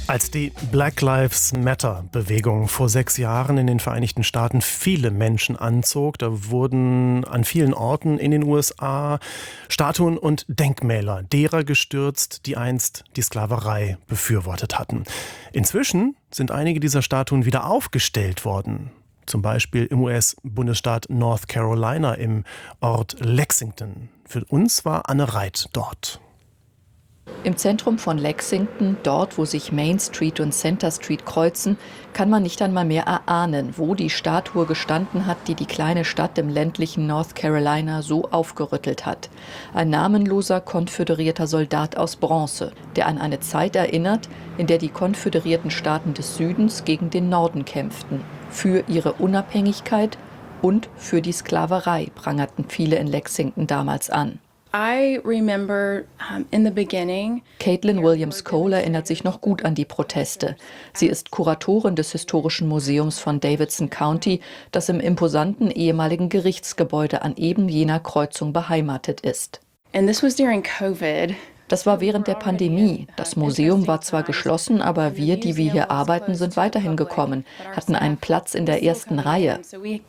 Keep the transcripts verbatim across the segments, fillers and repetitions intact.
Als die Black Lives Matter-Bewegung vor sechs Jahren in den Vereinigten Staaten viele Menschen anzog, da wurden an vielen Orten in den U S A Statuen und Denkmäler derer gestürzt, die einst die Sklaverei befürwortet hatten. Inzwischen sind einige dieser Statuen wieder aufgestellt worden. Zum Beispiel im U S-Bundesstaat North Carolina im Ort Lexington. Für uns war Anne Reit dort. Im Zentrum von Lexington, dort wo sich Main Street und Center Street kreuzen, kann man nicht einmal mehr erahnen, wo die Statue gestanden hat, die die kleine Stadt im ländlichen North Carolina so aufgerüttelt hat. Ein namenloser konföderierter Soldat aus Bronze, der an eine Zeit erinnert, in der die konföderierten Staaten des Südens gegen den Norden kämpften. Für ihre Unabhängigkeit und für die Sklaverei, prangerten viele in Lexington damals an. I remember, um, in the beginning. Caitlin Williams Cole erinnert sich noch gut an die Proteste. Sie ist Kuratorin des Historischen Museums von Davidson County, das im imposanten ehemaligen Gerichtsgebäude an eben jener Kreuzung beheimatet ist. And this was during COVID. Das war während der Pandemie. Das Museum war zwar geschlossen, aber wir, die wir hier arbeiten, sind weiterhin gekommen, hatten einen Platz in der ersten Reihe.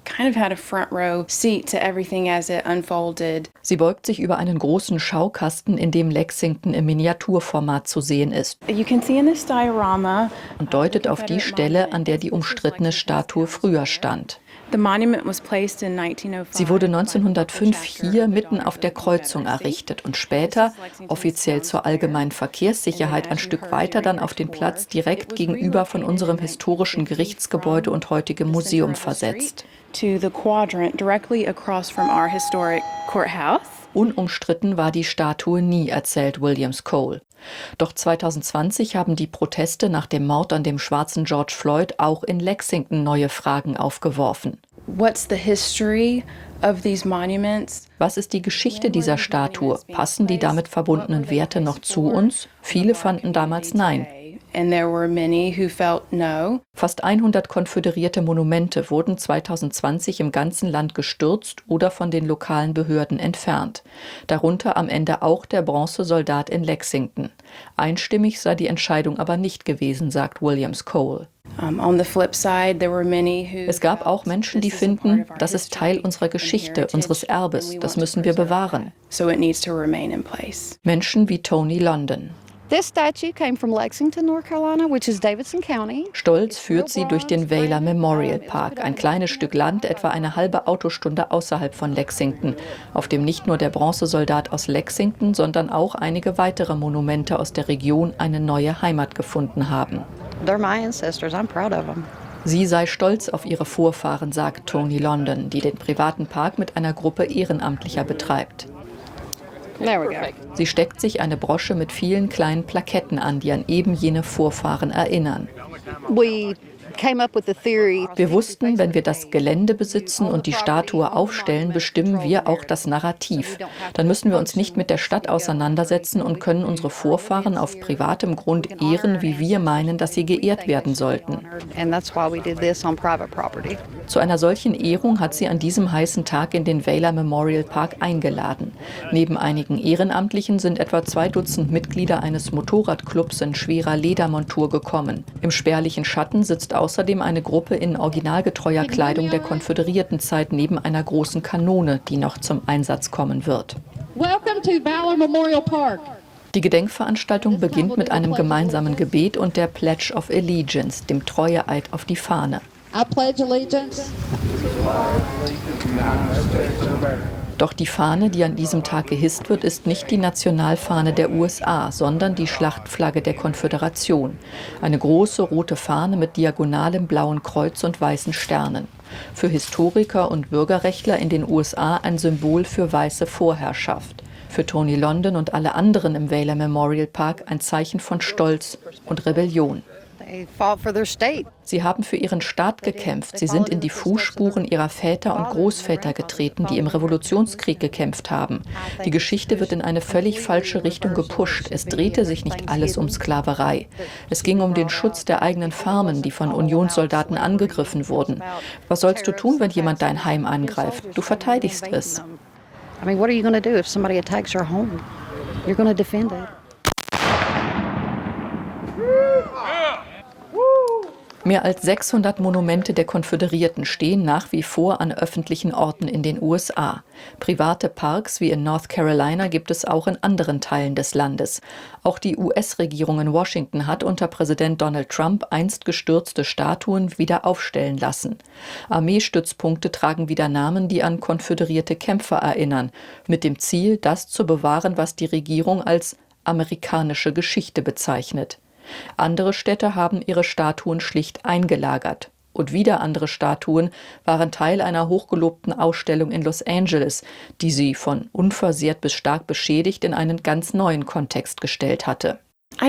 Sie beugt sich über einen großen Schaukasten, in dem Lexington im Miniaturformat zu sehen ist, und deutet auf die Stelle, an der die umstrittene Statue früher stand. Sie wurde neunzehnhundertfünf hier mitten auf der Kreuzung errichtet und später, offiziell zur allgemeinen Verkehrssicherheit, ein Stück weiter dann auf den Platz direkt gegenüber von unserem historischen Gerichtsgebäude und heutigem Museum versetzt. Unumstritten war die Statue nie, erzählt Williams Cole. Doch zwanzig zwanzig haben die Proteste nach dem Mord an dem schwarzen George Floyd auch in Lexington neue Fragen aufgeworfen. What's the history of these monuments? Was ist die Geschichte dieser Statue? Passen die damit verbundenen Werte noch zu uns? Viele fanden damals nein. And there were many who felt no. Fast hundert konföderierte Monumente wurden zwanzig zwanzig im ganzen Land gestürzt oder von den lokalen Behörden entfernt. Darunter am Ende auch der Bronzesoldat in Lexington. Einstimmig sei die Entscheidung aber nicht gewesen, sagt Williams Cole. Es gab auch Menschen, die finden, das ist Teil unserer Geschichte, unseres Erbes, das müssen wir bewahren. Menschen wie Tony London. This statue came from Lexington, North Carolina, which is Davidson County. Stolz führt sie durch den Weyler Memorial Park, ein kleines Stück Land, etwa eine halbe Autostunde außerhalb von Lexington, auf dem nicht nur der Bronzesoldat aus Lexington, sondern auch einige weitere Monumente aus der Region eine neue Heimat gefunden haben. They're my ancestors. I'm proud of them. Sie sei stolz auf ihre Vorfahren, sagt Tony London, die den privaten Park mit einer Gruppe Ehrenamtlicher betreibt. There we go. Sie steckt sich eine Brosche mit vielen kleinen Plaketten an, die an eben jene Vorfahren erinnern. We came up with the theory. Wir wussten, wenn wir das Gelände besitzen und die Statue aufstellen, bestimmen wir auch das Narrativ. Dann müssen wir uns nicht mit der Stadt auseinandersetzen und können unsere Vorfahren auf privatem Grund ehren, wie wir meinen, dass sie geehrt werden sollten. And that's why we did this on private property. Zu einer solchen Ehrung hat sie an diesem heißen Tag in den Weyler Memorial Park eingeladen. Neben einigen Ehrenamtlichen sind etwa zwei Dutzend Mitglieder eines Motorradclubs in schwerer Ledermontur gekommen. Im spärlichen Schatten sitzt außerdem eine Gruppe in originalgetreuer Kleidung der Konföderiertenzeit neben einer großen Kanone, die noch zum Einsatz kommen wird. Welcome to Valor Memorial Park. Die Gedenkveranstaltung beginnt mit einem gemeinsamen Gebet und der Pledge of Allegiance, dem Treueeid auf die Fahne. I pledge allegiance. Doch die Fahne, die an diesem Tag gehisst wird, ist nicht die Nationalfahne der U S A, sondern die Schlachtflagge der Konföderation. Eine große rote Fahne mit diagonalem blauen Kreuz und weißen Sternen. Für Historiker und Bürgerrechtler in den U S A ein Symbol für weiße Vorherrschaft. Für Tony London und alle anderen im Weyler Memorial Park ein Zeichen von Stolz und Rebellion. Sie haben für ihren Staat gekämpft. Sie sind in die Fußspuren ihrer Väter und Großväter getreten, die im Revolutionskrieg gekämpft haben. Die Geschichte wird in eine völlig falsche Richtung gepusht. Es drehte sich nicht alles um Sklaverei. Es ging um den Schutz der eigenen Farmen, die von Unionssoldaten angegriffen wurden. Was sollst du tun, wenn jemand dein Heim angreift? Du verteidigst es. I mean, what are you going to do if somebody attacks your home? You're going to defend it. Mehr als sechshundert Monumente der Konföderierten stehen nach wie vor an öffentlichen Orten in den U S A. Private Parks wie in North Carolina gibt es auch in anderen Teilen des Landes. Auch die U S-Regierung in Washington hat unter Präsident Donald Trump einst gestürzte Statuen wieder aufstellen lassen. Armeestützpunkte tragen wieder Namen, die an konföderierte Kämpfer erinnern, mit dem Ziel, das zu bewahren, was die Regierung als amerikanische Geschichte bezeichnet. Andere Städte haben ihre Statuen schlicht eingelagert. Und wieder andere Statuen waren Teil einer hochgelobten Ausstellung in Los Angeles, die sie von unversehrt bis stark beschädigt in einen ganz neuen Kontext gestellt hatte.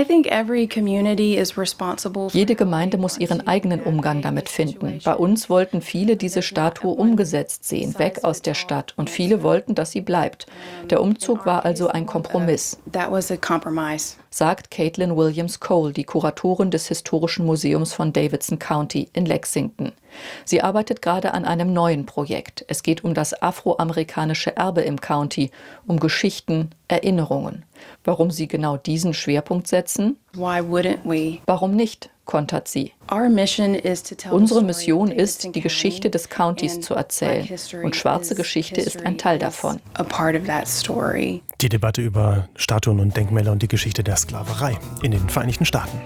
Jede Gemeinde muss ihren eigenen Umgang damit finden. Bei uns wollten viele diese Statue umgesetzt sehen, weg aus der Stadt. Und viele wollten, dass sie bleibt. Der Umzug war also ein Kompromiss, sagt Caitlin Williams-Cole, die Kuratorin des Historischen Museums von Davidson County in Lexington. Sie arbeitet gerade an einem neuen Projekt. Es geht um das afroamerikanische Erbe im County, um Geschichten, Erinnerungen. Warum sie genau diesen Schwerpunkt setzen? Warum nicht? Kontert sie. Unsere Mission ist, die Geschichte des Countys zu erzählen. Und schwarze Geschichte ist ein Teil davon. Die Debatte über Statuen und Denkmäler und die Geschichte der Sklaverei in den Vereinigten Staaten.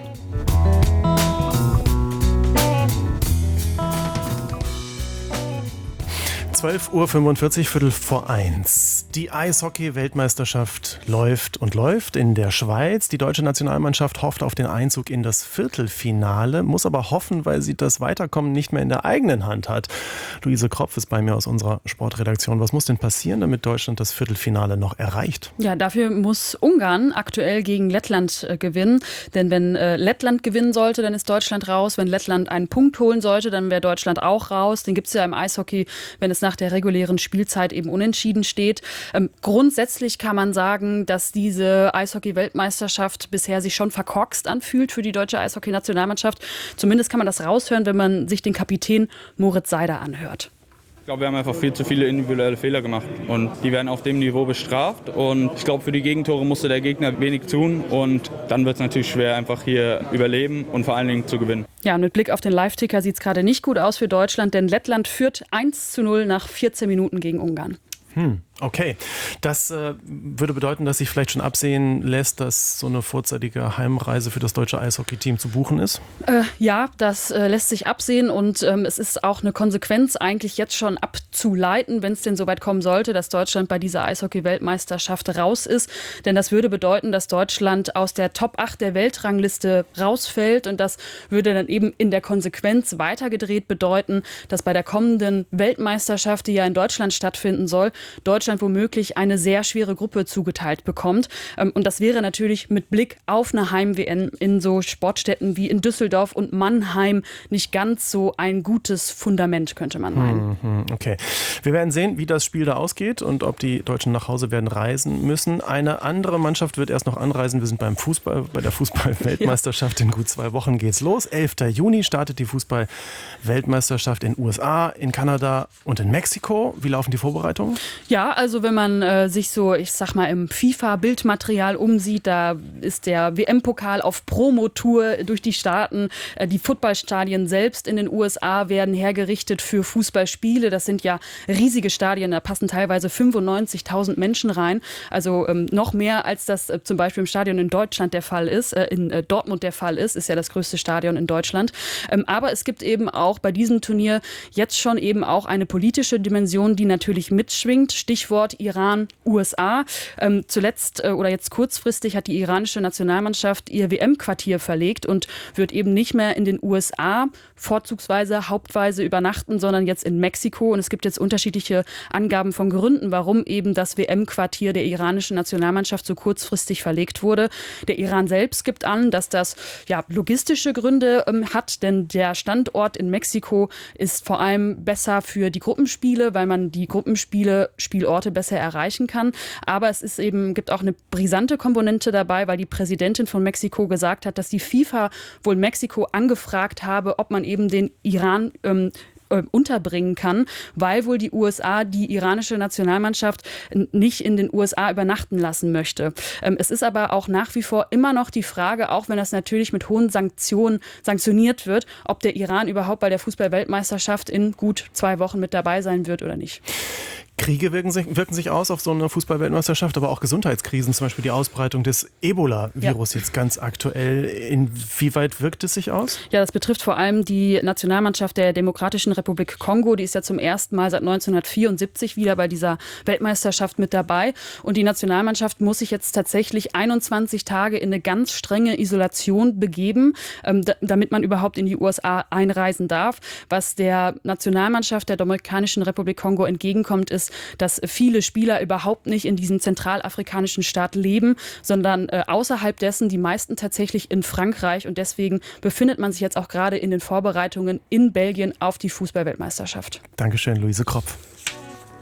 zwölf Uhr fünfundvierzig, Viertel vor eins. Die Eishockey-Weltmeisterschaft läuft und läuft in der Schweiz. Die deutsche Nationalmannschaft hofft auf den Einzug in das Viertelfinale, muss aber hoffen, weil sie das Weiterkommen nicht mehr in der eigenen Hand hat. Luise Kropf ist bei mir aus unserer Sportredaktion. Was muss denn passieren, damit Deutschland das Viertelfinale noch erreicht? Ja, dafür muss Ungarn aktuell gegen Lettland äh, gewinnen. Denn wenn äh, Lettland gewinnen sollte, dann ist Deutschland raus. Wenn Lettland einen Punkt holen sollte, dann wäre Deutschland auch raus. Den gibt es ja im Eishockey, wenn es nach der regulären Spielzeit eben unentschieden steht. Ähm, grundsätzlich kann man sagen, dass diese Eishockey-Weltmeisterschaft bisher sich schon verkorkst anfühlt für die deutsche Eishockey-Nationalmannschaft. Zumindest kann man das raushören, wenn man sich den Kapitän Moritz Seider anhört. Ich glaube, wir haben einfach viel zu viele individuelle Fehler gemacht und die werden auf dem Niveau bestraft und ich glaube, für die Gegentore musste der Gegner wenig tun und dann wird es natürlich schwer, einfach hier überleben und vor allen Dingen zu gewinnen. Ja, und mit Blick auf den Live-Ticker sieht es gerade nicht gut aus für Deutschland, denn Lettland führt eins zu null nach vierzehn Minuten gegen Ungarn. Hm, okay. Das äh, würde bedeuten, dass sich vielleicht schon absehen lässt, dass so eine vorzeitige Heimreise für das deutsche Eishockey-Team zu buchen ist? Äh, ja, das äh, lässt sich absehen und ähm, es ist auch eine Konsequenz eigentlich jetzt schon abzuleiten, wenn es denn soweit kommen sollte, dass Deutschland bei dieser Eishockey-Weltmeisterschaft raus ist. Denn das würde bedeuten, dass Deutschland aus der Top acht der Weltrangliste rausfällt und das würde dann eben in der Konsequenz weitergedreht bedeuten, dass bei der kommenden Weltmeisterschaft, die ja in Deutschland stattfinden soll, Deutschland womöglich eine sehr schwere Gruppe zugeteilt bekommt. Und das wäre natürlich mit Blick auf eine Heim-W M in so Sportstätten wie in Düsseldorf und Mannheim nicht ganz so ein gutes Fundament, könnte man meinen. Okay. Wir werden sehen, wie das Spiel da ausgeht und ob die Deutschen nach Hause werden reisen müssen. Eine andere Mannschaft wird erst noch anreisen. Wir sind beim Fußball, bei der Fußball-Weltmeisterschaft. In gut zwei Wochen geht's los. elfter Juni startet die Fußball-Weltmeisterschaft in U S A, in Kanada und in Mexiko. Wie laufen die Vorbereitungen? Ja, also wenn man äh, sich so, ich sag mal, im FIFA-Bildmaterial umsieht, da ist der W M-Pokal auf Promotour durch die Staaten. Äh, die Footballstadien selbst in den U S A werden hergerichtet für Fußballspiele. Das sind ja riesige Stadien, da passen teilweise fünfundneunzigtausend Menschen rein. Also ähm, noch mehr, als das äh, zum Beispiel im Stadion in Deutschland der Fall ist, äh, in äh, Dortmund der Fall ist, ist ja das größte Stadion in Deutschland. Ähm, aber es gibt eben auch bei diesem Turnier jetzt schon eben auch eine politische Dimension, die natürlich mitschwingt. Stichwort Iran, U S A. Ähm, zuletzt äh, oder jetzt kurzfristig hat die iranische Nationalmannschaft ihr W M-Quartier verlegt und wird eben nicht mehr in den U S A vorzugsweise, hauptweise übernachten, sondern jetzt in Mexiko. Und es gibt jetzt unterschiedliche Angaben von Gründen, warum eben das W M-Quartier der iranischen Nationalmannschaft so kurzfristig verlegt wurde. Der Iran selbst gibt an, dass das ja logistische Gründe ähm, hat, denn der Standort in Mexiko ist vor allem besser für die Gruppenspiele, weil man die Gruppenspiele Spielorte besser erreichen kann. Aber es ist eben, gibt auch eine brisante Komponente dabei, weil die Präsidentin von Mexiko gesagt hat, dass die FIFA wohl Mexiko angefragt habe, ob man eben den Iran ähm, äh, unterbringen kann, weil wohl die U S A die iranische Nationalmannschaft nicht in den U S A übernachten lassen möchte. Ähm, es ist aber auch nach wie vor immer noch die Frage, auch wenn das natürlich mit hohen Sanktionen sanktioniert wird, ob der Iran überhaupt bei der Fußball-Weltmeisterschaft in gut zwei Wochen mit dabei sein wird oder nicht. Kriege wirken sich, wirken sich aus auf so eine Fußball-Weltmeisterschaft, aber auch Gesundheitskrisen, zum Beispiel die Ausbreitung des Ebola-Virus ja. jetzt ganz aktuell. Inwieweit wirkt es sich aus? Ja, das betrifft vor allem die Nationalmannschaft der Demokratischen Republik Kongo. Die ist ja zum ersten Mal seit neunzehnhundertvierundsiebzig wieder bei dieser Weltmeisterschaft mit dabei. Und die Nationalmannschaft muss sich jetzt tatsächlich einundzwanzig Tage in eine ganz strenge Isolation begeben, ähm, d- damit man überhaupt in die U S A einreisen darf. Was der Nationalmannschaft der Demokratischen Republik Kongo entgegenkommt, ist, dass viele Spieler überhaupt nicht in diesem zentralafrikanischen Staat leben, sondern äh, außerhalb dessen, die meisten tatsächlich in Frankreich. Und deswegen befindet man sich jetzt auch gerade in den Vorbereitungen in Belgien auf die Fußball-Weltmeisterschaft. Dankeschön, Luise Kropf.